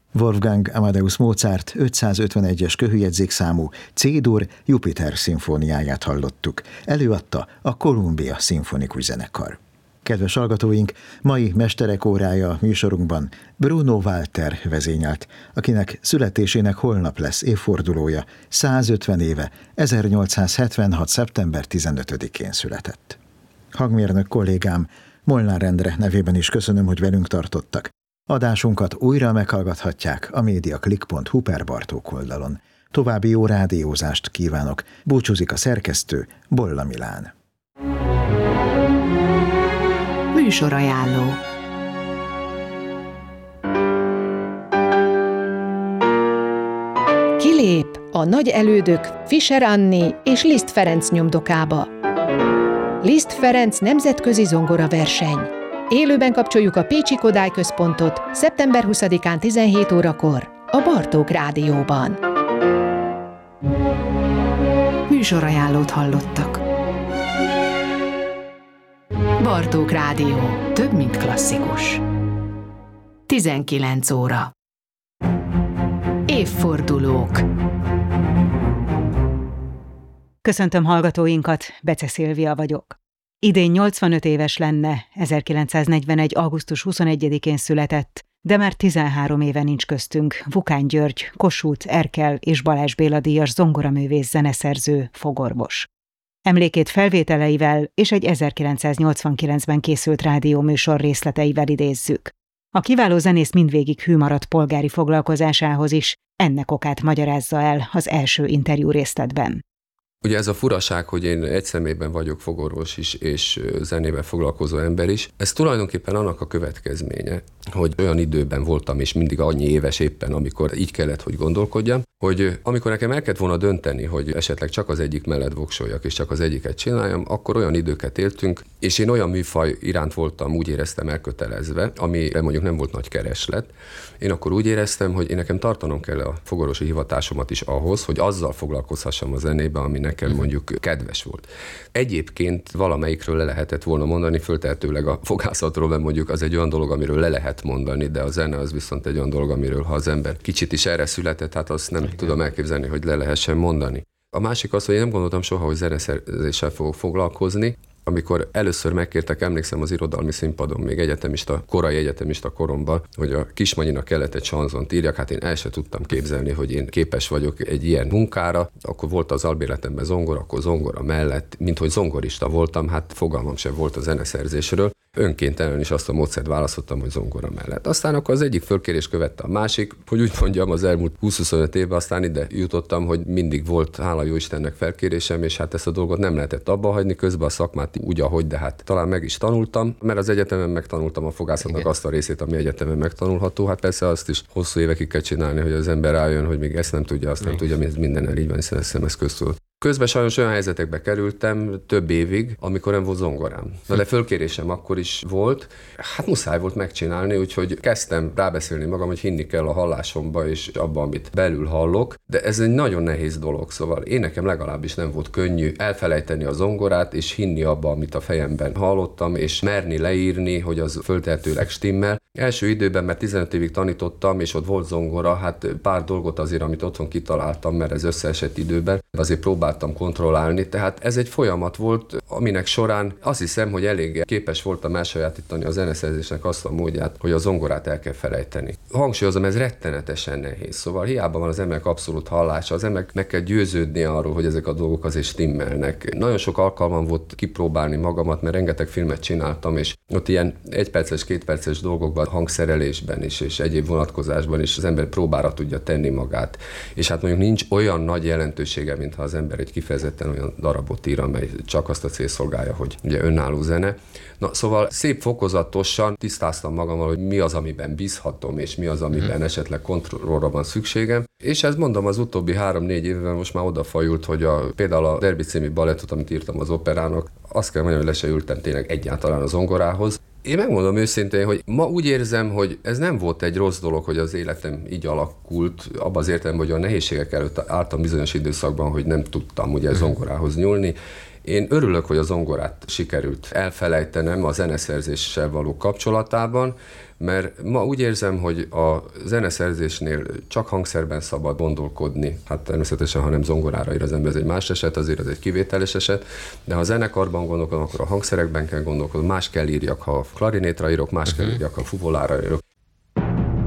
Wolfgang Amadeus Mozart 551-es köhőjegyzékszámú C-dur Jupiter szimfóniáját hallottuk. Előadta a Columbia Szimfonikus Zenekar. Kedves hallgatóink, mai Mesterek órája műsorunkban Bruno Walter vezényelt, akinek születésének holnap lesz évfordulója, 150 éve, 1876. szeptember 15-én született. Hangmérnök kollégám Molnár Endre nevében is köszönöm, hogy velünk tartottak. Adásunkat újra meghallgathatják a mediaclick.hu per Bartók oldalon. További jó rádiózást kívánok. Búcsúzik a szerkesztő, Bolla Milán. Műsorajánló. Kilép a nagy elődök Fischer Anni és Liszt Ferenc nyomdokába. Liszt Ferenc nemzetközi zongoraverseny. Élőben kapcsoljuk a Pécsi Kodály Központot szeptember 20-án 17 órakor a Bartók Rádióban. Műsorajánlót hallottak. Bartók Rádió. Több, mint klasszikus. 19 óra. Évfordulók. Köszöntöm hallgatóinkat, Bece Szilvia vagyok. Idén 85 éves lenne, 1941. augusztus 21-én született, de már 13 éve nincs köztünk Vukán György, Kossuth, Erkel és Balázs Béla díjas zongoraművész, zeneszerző, fogorvos. Emlékét felvételeivel és egy 1989-ben készült rádióműsor részleteivel idézzük. A kiváló zenész mindvégig hű maradt polgári foglalkozásához is, ennek okát magyarázza el az első interjú részletben. Ugye ez a furaság, hogy én egy személyben vagyok fogorvos is, és zenével foglalkozó ember is, ez tulajdonképpen annak a következménye, hogy olyan időben voltam, és mindig annyi éves éppen, amikor így kellett, hogy gondolkodjam, hogy amikor nekem el kellett volna dönteni, hogy esetleg csak az egyik mellett voksoljak, és csak az egyiket csináljam, akkor olyan időket éltünk, és én olyan műfaj iránt voltam, úgy éreztem elkötelezve, amire mondjuk nem volt nagy kereslet. Én akkor úgy éreztem, hogy én nekem tartanom kell a fogorvosi hivatásomat is ahhoz, hogy azzal foglalkozhassam a zenébe, ami nekem mondjuk kedves volt. Egyébként valamelyikről le lehetett volna mondani, föltehetőleg a fogászatról, mert mondjuk az egy olyan dolog, amiről le lehet mondani, de a zene az viszont egy olyan dolog, amiről ha az ember kicsit is erre született, hát azt nem tudom elképzelni, hogy le lehessen mondani. A másik az, hogy én nem gondoltam soha, hogy zeneszerzéssel fogok foglalkozni. Amikor először megkértek, emlékszem az irodalmi színpadon, még korai egyetemista koromban, hogy a Kismanyinak kellett egy sanzont írjak, hát én el se tudtam képzelni, hogy én képes vagyok egy ilyen munkára. Akkor volt az albéletemben zongora, akkor zongora mellett, minthogy zongorista voltam, hát fogalmam sem volt a zeneszerzésről. Önkéntelen is azt a módszert választottam, hogy zongora mellett. Aztán akkor az egyik fölkérés követte a másik, hogy úgy mondjam, az elmúlt 20-25 évben aztán ide jutottam, hogy mindig volt, hála jó Istennek, felkérésem, és hát ezt a dolgot nem lehetett abba hagyni, közben a szakmát úgy, ahogy, de hát talán meg is tanultam, mert az egyetemen megtanultam a fogászatnak azt a részét, ami egyetemen megtanulható. Hát persze azt is hosszú évekig kell csinálni, hogy az ember rájön, hogy még ezt nem tudja, azt nem tudja, minden így van, hiszen ez köztudott. Közben sajnos olyan helyzetekbe kerültem több évig, amikor nem volt zongorám. De fölkérésem akkor is volt, hát muszáj volt megcsinálni, úgyhogy kezdtem rábeszélni magam, hogy hinni kell a hallásomba és abban, amit belül hallok, de ez egy nagyon nehéz dolog, szóval én nekem legalábbis nem volt könnyű elfelejteni a zongorát és hinni abba, amit a fejemben hallottam, és merni leírni, hogy az föltehetőleg stimmel. Első időben, mert 15 évig tanítottam, és ott volt zongora, hát pár dolgot azért, amit otthon kitaláltam, mert ez összeesett időben, azért próbáltam kontrollálni, tehát ez egy folyamat volt, aminek során azt hiszem, hogy elég képes voltam elsajátítani a zeneszerzésnek azt a módját, hogy a zongorát el kell felejteni. Hangsúlyozom, ez rettenetesen nehéz, szóval hiába van az emberek abszolút hallása, az emberek meg kell győződni arról, hogy ezek a dolgok azért stimmelnek. Nagyon sok alkalmam volt kipróbálni magamat, mert rengeteg filmet csináltam, és ott ilyen 1 perces, 2 perces dolgokban, hangszerelésben is, és egyéb vonatkozásban is az ember próbára tudja tenni magát. És hát mondjuk nincs olyan nagy jelentősége, mintha az ember egy kifejezetten olyan darabot ír, amely csak azt a cél szolgálja, hogy ugye önálló zene. Na, szóval szép fokozatosan tisztáztam magammal, hogy mi az, amiben bízhatom, és mi az, amiben esetleg kontrollra van szükségem. És ezt mondom, az utóbbi 3-4 évben most már odafajult, hogy például a Derby című balettot, amit írtam az operának, azt kell mondjam, hogy le se ültem tényleg egyáltalán a zongorához. Én megmondom őszintén, hogy ma úgy érzem, hogy ez nem volt egy rossz dolog, hogy az életem így alakult, abban az értelemben, hogy a nehézségek előtt álltam bizonyos időszakban, hogy nem tudtam ugye zongorához nyúlni, Én örülök, hogy a zongorát sikerült elfelejtenem a zeneszerzéssel való kapcsolatában, mert ma úgy érzem, hogy a zeneszerzésnél csak hangszerben szabad gondolkodni. Hát természetesen, ha nem zongorára ír az ember, ez egy más eset, azért ez egy kivételes eset, de ha a zenekarban gondolkodom, akkor a hangszerekben kell gondolkodnom, más kell írjak, ha klarinétra írok, más kell írjak, ha fuvolára írok.